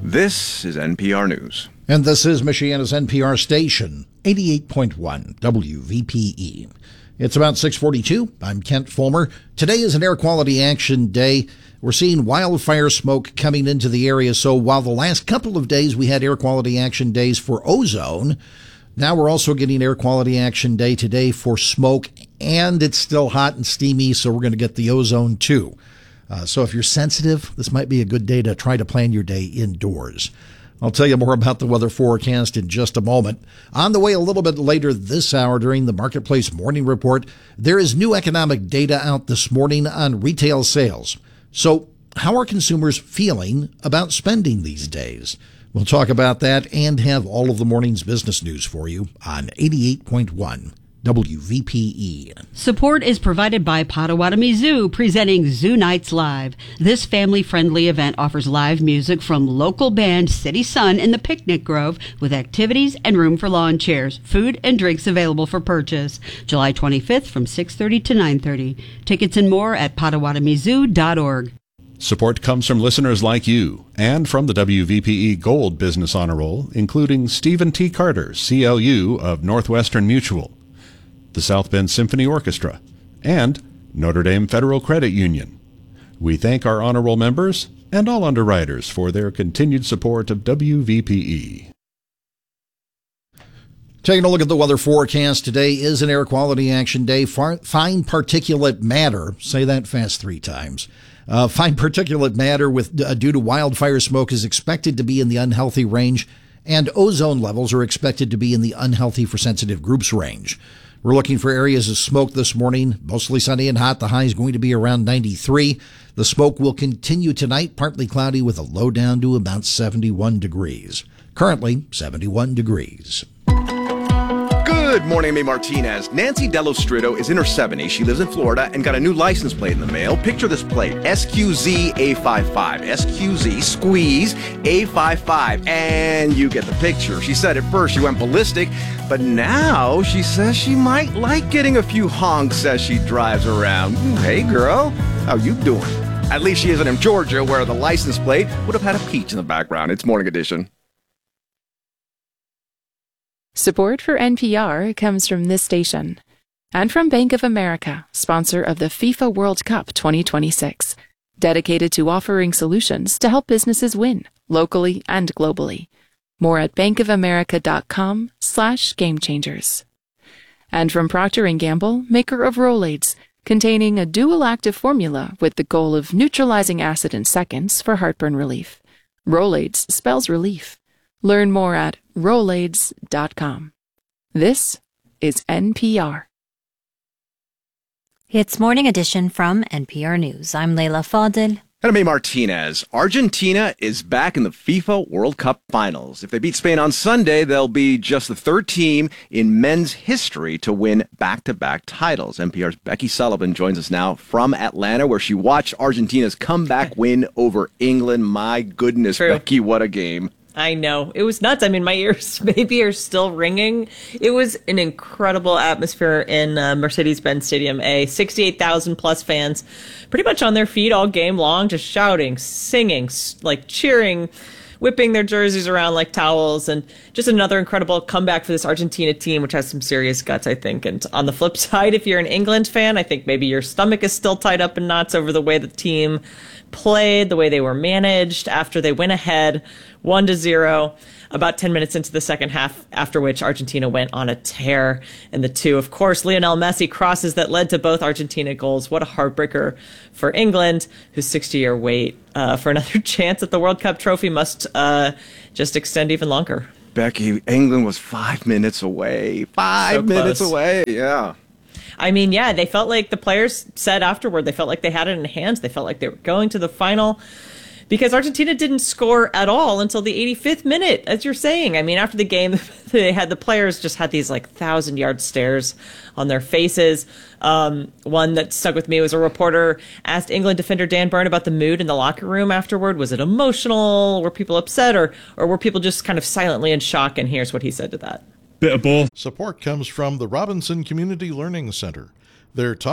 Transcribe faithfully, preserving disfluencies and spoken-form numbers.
This is N P R News. And this is Michiana's N P R station, eighty-eight point one W V P E. It's about six forty-two. I'm Kent Fulmer. Today is an air quality action day. We're seeing wildfire smoke coming into the area. So while the last couple of days we had air quality action days for ozone, now we're also getting air quality action day today for smoke, and it's still hot and steamy, so we're going to get the ozone too. Uh, so if you're sensitive, this might be a good day to try to plan your day indoors. I'll tell you more about the weather forecast in just a moment. On the way a little bit later this hour during the Marketplace Morning Report, there is new economic data out this morning on retail sales. So how are consumers feeling about spending these days? We'll talk about that and have all of the morning's business news for you on eighty-eight point one W V P E. Support is provided by Potawatomi Zoo, presenting Zoo Nights Live. This family-friendly event offers live music from local band City Sun in the Picnic Grove, with activities and room for lawn chairs, food and drinks available for purchase. July twenty-fifth from six thirty to nine thirty. Tickets and more at potawatomi zoo dot org. Support comes from listeners like you and from the W V P E Gold Business Honor Roll, including Stephen T. Carter, C L U of Northwestern Mutual, the South Bend Symphony Orchestra, and Notre Dame Federal Credit Union. We thank our honor roll members and all underwriters for their continued support of W V P E. Taking a look at the weather forecast, today is an air quality action day. Fine particulate matter, say that fast three times. Uh, fine particulate matter with uh, due to wildfire smoke is expected to be in the unhealthy range, and ozone levels are expected to be in the unhealthy for sensitive groups range. We're looking for areas of smoke this morning, mostly sunny and hot. The high is going to be around ninety-three. The smoke will continue tonight, partly cloudy with a low down to about seventy-one degrees. Currently, seventy-one degrees. Good morning, I'm A. Martinez. Nancy Dellostrito is in her seventies. She lives in Florida and got a new license plate in the mail. Picture this plate, S Q Z A fifty-five. S Q Z, squeeze, A fifty-five. And you get the picture. She said at first she went ballistic, but now she says she might like getting a few honks as she drives around. Hey, girl, how you doing? At least she isn't in Georgia, where the license plate would have had a peach in the background. It's Morning Edition. Support for N P R comes from this station and from Bank of America, sponsor of the FIFA World Cup twenty twenty-six, dedicated to offering solutions to help businesses win locally and globally. More at bankofamerica.com slash game changers. And from Procter and Gamble, maker of Rolaids, containing a dual active formula with the goal of neutralizing acid in seconds for heartburn relief. Rolaids spells relief. Learn more at rolaids dot com. This is N P R. It's Morning Edition from N P R News. I'm Leila Fadel. And I'm A. Martinez. Argentina is back in the FIFA World Cup finals. If they beat Spain on Sunday, they'll be just the third team in men's history to win back-to-back titles. N P R's Becky Sullivan joins us now from Atlanta, where she watched Argentina's comeback win over England. My goodness, True. Becky, what a game. I know. It was nuts. I mean, my ears maybe are still ringing. It was an incredible atmosphere in uh, Mercedes-Benz Stadium A. sixty-eight thousand plus fans pretty much on their feet all game long, just shouting, singing, like cheering, whipping their jerseys around like towels. And just another incredible comeback for this Argentina team, which has some serious guts, I think. And on the flip side, if you're an England fan, I think maybe your stomach is still tied up in knots over the way the team played, the way they were managed after they went ahead one to zero about ten minutes into the second half, after which Argentina went on a tear. And the two, of course, Lionel Messi crosses that led to both Argentina goals. What a heartbreaker for England, whose sixty-year wait uh, for another chance at the World Cup trophy must uh, just extend even longer. Becky, England was five minutes away. Five so minutes away, yeah. I mean, yeah, they felt like the players said afterward, they felt like they had it in hands. They felt like they were going to the final because Argentina didn't score at all until the eighty-fifth minute, as you're saying. I mean, after the game, they had the players just had these like thousand yard stares on their faces. Um, one that stuck with me was a reporter asked England defender Dan Burn about the mood in the locker room afterward. Was it emotional? Were people upset, or or were people just kind of silently in shock? And here's what he said to that. Bit of both. Support comes from the Robinson Community Learning Center. Their top